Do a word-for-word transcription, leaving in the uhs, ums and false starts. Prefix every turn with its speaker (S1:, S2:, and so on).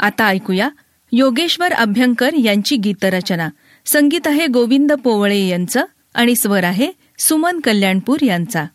S1: आता ऐकूया योगेश्वर अभ्यंकर यांची गीतरचना. संगीत आहे गोविंद पोवळे यांचं आणि स्वर आहे सुमन कल्याणपूर यांचा.